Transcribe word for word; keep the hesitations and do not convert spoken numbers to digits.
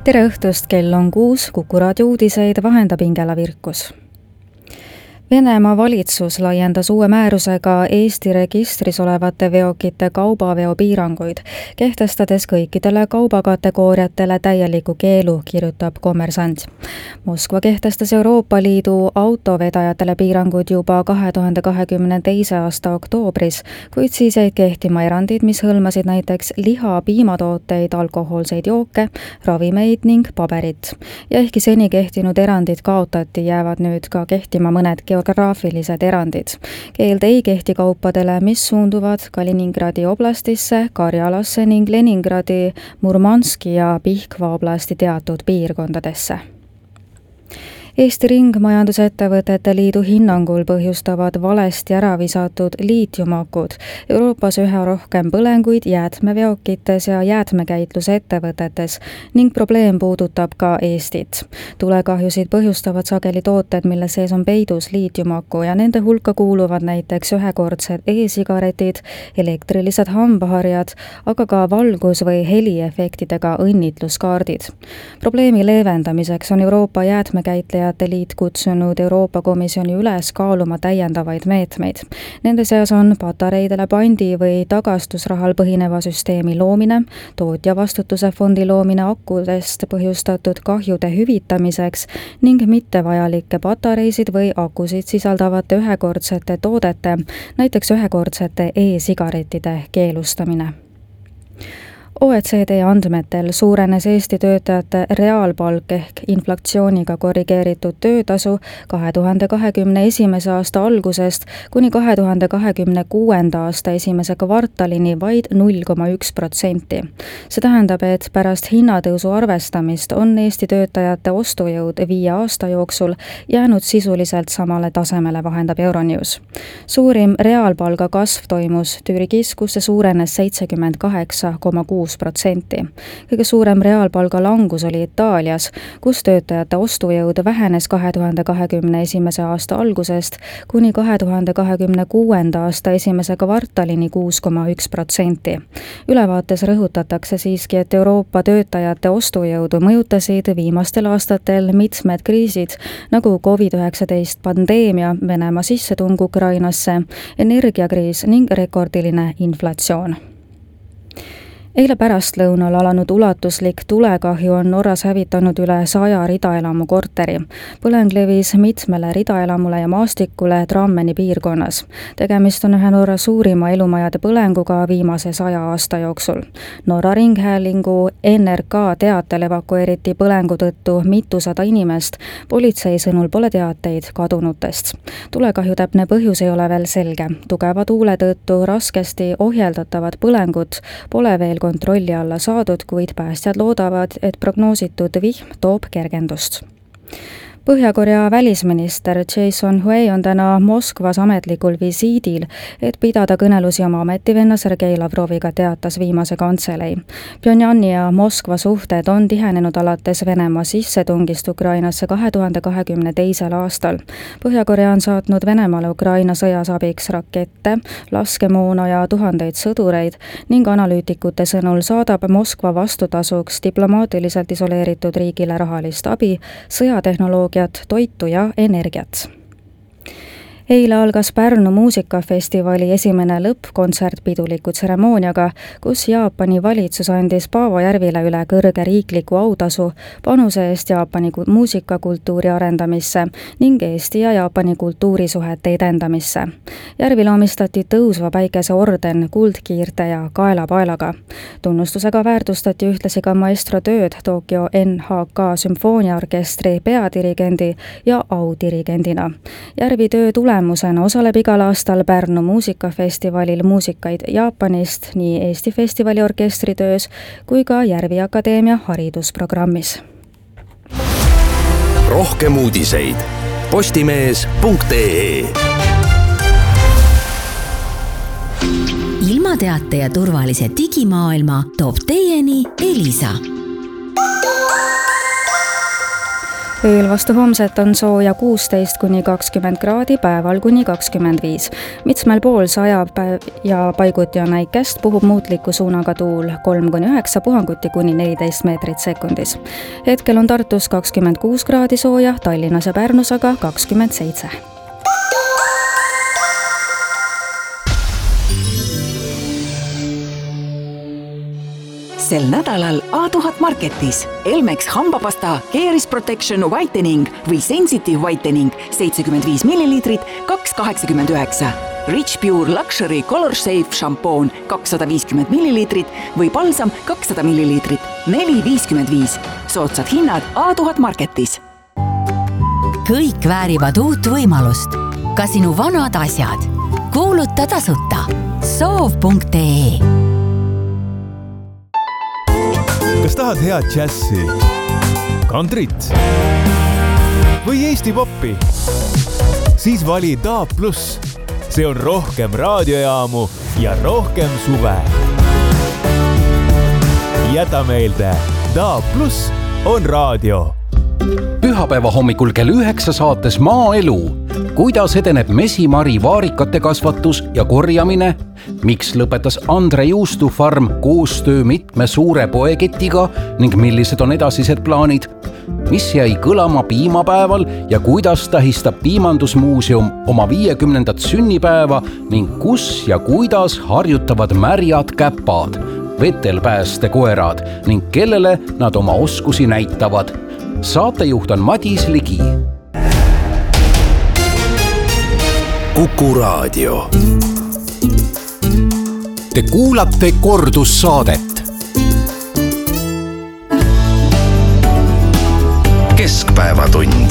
Tere õhtust, kell on kuus, Kuku raadio uudiseid vahendab Ingela Virkus. Venemaa valitsus laiendas uue määrusega Eesti registris olevate veokite kaubaveo piiranguid, kehtestades kõikidele kaubakategooriatele täieliku keelu, kirjutab Kommersant. Moskva kehtestas Euroopa Liidu autovedajatele piirangud juba kahe tuhande kahekümne teise aasta oktoobris, kuid siis jäid kehtima erandid, mis hõlmasid näiteks liha, piimatooteid, alkohoolseid jooke, ravimeid ning paberit. Ja ehkki seni kehtinud erandid kaotati, jäävad nüüd ka kehtima mõned geograafilised erandid. Keeld ei kehti kaupadele, mis suunduvad Kaliningradi oblastisse, Karjalasse ning Leningradi, Murmanski ja Pihkva oblasti teatud piirkondadesse. Eesti Ringmajandusettevõtete Liidu hinnangul põhjustavad valesti ära visatud liitiumakud Euroopas üha rohkem põlenguid jäätmeveokites ja jäätmekäitluse ettevõtetes ning probleem puudutab ka Eestit. Tulekahjusid põhjustavad sageli tooted, mille sees on peidus liitiumaku ja nende hulka kuuluvad näiteks ühekordsed e-sigaretid, elektrilised hambaharjad, aga ka valgus- või heliefektidega õnnitluskaardid. Probleemi leevendamiseks on Euroopa jäätmekäitleja Liit kutsunud Euroopa Komisjoni üles kaaluma täiendavaid meetmeid. Nende seas on patareidele pandi või tagastusrahal põhineva süsteemi loomine, tootja vastutuse fondi loomine akudest põhjustatud kahjude hüvitamiseks ning mittevajalikke patareisid või akusid sisaldavate ühekordsete toodete, näiteks ühekordsete e-sigarettide keelustamine. O E C D andmetel suurenes Eesti töötajate reaalpalk ehk inflatsiooniga korrigeeritud töötasu kahe tuhande kahekümne esimese aasta algusest kuni kahe tuhande kahekümne kuuenda aasta esimese kvartalini vaid null koma üks protsenti. See tähendab, et pärast hinnatõusu arvestamist on Eesti töötajate ostujõud viie aasta jooksul jäänud sisuliselt samale tasemele, vahendab Euronews. Suurim reaalpalga kasv toimus Türgis, kus see suurenes seitsekümmend kaheksa koma kuus protsenti. Kõige suurem reaalpalga langus oli Itaalias, kus töötajate ostujõud vähenes kahe tuhande kahekümne esimese aasta algusest kuni kahe tuhande kahekümne kuuenda aasta esimese kvartalini kuus koma üks protsenti. Ülevaates rõhutatakse siiski, et Euroopa töötajate ostujõudu mõjutasid viimastel aastatel mitmed kriisid, nagu covid üheksateist pandeemia, Venemaa sissetung Ukrainasse, energiakriis ning rekordiline inflatsioon. Eile pärastlõunal alanud ulatuslik tulekahju on Norras hävitanud üle saja ridaelamu korteri. Põleng levis mitmele ridaelamule ja maastikule Drammeni piirkonnas. Tegemist on ühe Norra suurima elumajade põlenguga viimase saja aasta jooksul. Norra Ringhäälingu N R K teatel evakueeriti põlengu tõttu mitusada inimest. Politsei sõnul pole teateid kadunutest. Tulekahju täpne põhjus ei ole veel selge. Tugeva tuule tõttu raskesti ohjeldatavad põlengut pole veel kontrolli alla saadud, kuid päästjad loodavad, et prognoositud vihm toob kergendust. Põhja-Korea välisminister Jason Hui on täna Moskvas ametlikul visiidil, et pidada kõnelusi oma ametivenna Sergei Lavroviga, teatas viimase kantselei. Pyongyani ja Moskva suhted on tihenenud alates Venemaa sissetungist Ukrainasse kahe tuhande kahekümne teisel aastal. Põhja-Korea on saatnud Venemaale Ukraina sõjas abiks rakette, laskemoona ja tuhandeid sõdureid ning analüütikute sõnul saadab Moskva vastutasuks diplomaatiliselt isoleeritud riigile rahalist abi, sõjatehnoloogia, toitu ja energiat. Eile algas Pärnu muusikafestivali esimene lõppkontsert piduliku tseremooniaga, kus Jaapani valitsus andis Paavo Järvile üle kõrge riikliku autasu panuse eest Jaapani muusikakultuuri arendamisse ning Eesti ja Jaapani kultuurisuhete edendamisse. Järvile omistati tõusva päikese orden kuldkiirte ja kaelapaelaga. Tunnustusega väärtustati ühtlasi ka maestro tööd Tokyo N H K sümfooniaorkestri peadirigendi ja audirigendina. Järvi töö tule Tulemusena osaleb igal aastal Pärnu muusikafestivalil muusikaid Jaapanist nii Eesti festivali orkestritöös kui ka Järvi Akadeemia haridusprogrammis. Rohkem uudiseid postimees punkt ee. Ilmateate ja turvalise digimaailma toob teieni Elisa. ööl vastu homset on sooja kuusteist kuni kakskümmend kraadi, päeval kuni kakskümmend viis. Mitmel pool sajab ja paiguti on äikest, puhub muutliku suunaga tuul kolm kuni üheksa, puhanguti kuni neliteist meetrit sekundis. Hetkel on Tartus kakskümmend kuus kraadi sooja, Tallinnas ja Pärnus aga kakskümmend seitse. Sel nädalal A tuhat Marketis Elmex hambapasta Caris Protection Whitening või Sensitive Whitening seitsekümmend viis milliliitrit, kaks kaheksakümmend üheksa. Rich Pure Luxury Color Safe šampoon kakssada viiskümmend milliliitrit või balsam kakssada milliliitrit, neli viiskümmend viis. Soodsad hinnad A tuhat Marketis. Kõik väärivad uut võimalust. Ka sinu vanad asjad. Kuuluta tasuta. soov punkt ee. Kas tahad head džässi, kantrit või Eesti poppi? Siis vali D A B plus. See on rohkem raadiojaamu ja rohkem suve. Jäta meelde, D A B plus on raadio. Pühapäeva hommikul kell üheksa saates Maaelu. Kuidas edeneb mesimari vaarikate kasvatus ja korjamine? Miks lõpetas Andre Juustu farm koostöö mitme suure poeketiga ning millised on edasised plaanid? Mis jäi kõlama piimapäeval ja kuidas tähistab Piimandusmuuseum oma viiekümnendat sünnipäeva ning kus ja kuidas harjutavad märjad käpad, vetelpääste koerad ning kellele nad oma oskusi näitavad? Saatejuht on Madis Ligi. Kuku Raadio. Te kuulate kordussaadet. Keskpäevatund.